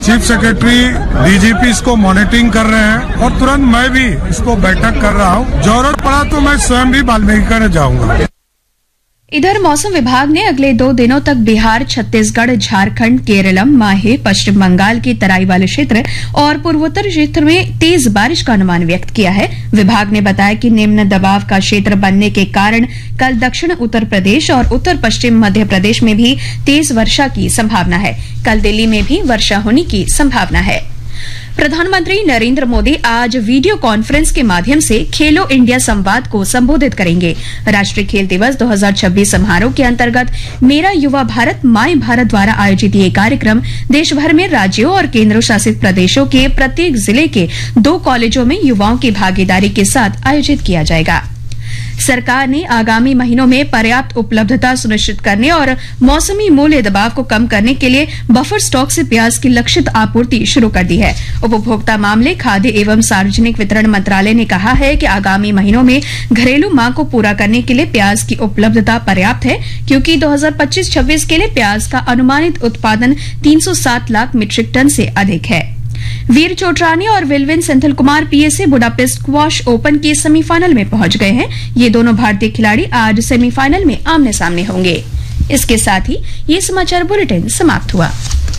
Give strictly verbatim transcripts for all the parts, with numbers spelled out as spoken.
Chief secretary DGP इसको monitoring कर रहे हैं और तुरंत मैं भी इसको बैठक कर रहा हूँ। जरूरत पड़ा तो मैं स्वयं भी वाल्मीकि जाऊंगा। इधर मौसम विभाग ने अगले दो दिनों तक बिहार, छत्तीसगढ़, झारखंड, केरलम, माहे, पश्चिम बंगाल के तराई वाले क्षेत्र और पूर्वोत्तर क्षेत्र में तेज बारिश का अनुमान व्यक्त किया है। विभाग ने बताया कि निम्न दबाव का क्षेत्र बनने के कारण कल दक्षिण उत्तर प्रदेश और उत्तर पश्चिम मध्य प्रदेश में भी तेज वर्षा की संभावना है। कल दिल्ली में भी वर्षा होने की संभावना है। प्रधानमंत्री नरेंद्र मोदी आज वीडियो कॉन्फ्रेंस के माध्यम से खेलो इंडिया संवाद को संबोधित करेंगे। राष्ट्रीय खेल दिवस दो हज़ार छब्बीस समारोह के अंतर्गत मेरा युवा भारत माई भारत द्वारा आयोजित ये कार्यक्रम देश भर में राज्यों और केंद्र शासित प्रदेशों के प्रत्येक जिले के दो कॉलेजों में युवाओं की भागीदारी के साथ आयोजित किया जाएगा। सरकार ने आगामी महीनों में पर्याप्त उपलब्धता सुनिश्चित करने और मौसमी मूल्य दबाव को कम करने के लिए बफर स्टॉक से प्याज की लक्षित आपूर्ति शुरू कर दी है। उपभोक्ता मामले, खाद्य एवं सार्वजनिक वितरण मंत्रालय ने कहा है कि आगामी महीनों में घरेलू मांग को पूरा करने के लिए प्याज की उपलब्धता पर्याप्त है, क्योंकि दो हज़ार पच्चीस छब्बीस के लिए प्याज का अनुमानित उत्पादन तीन सौ सात लाख मीट्रिक टन से अधिक है। वीर चोटरानी और विल्विन Senthil Kumar PSA Budapest squash open के सेमीफाइनल में पहुंच गए हैं। ये दोनों भारतीय खिलाड़ी आज सेमीफाइनल में आमने सामने होंगे। इसके साथ ही ये समाचार बुलेटिन समाप्त हुआ।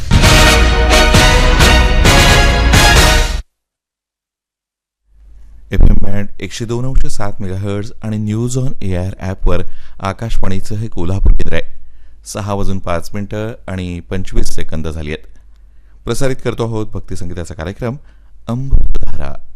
एफएम बँड एकशे दोन अंश सात मेगाहर्ट्ज आणि न्यूज ऑन एआर ॲपवर आकाशवाणीचं हे कोल्हापूर केंद्र आहे। सहा वाजून पाच मिनिटं आणि पंचवीस सेकंद झाली आहेत। प्रसारित करतो आहोत भक्ती संगीताचा कार्यक्रम अमृतधारा।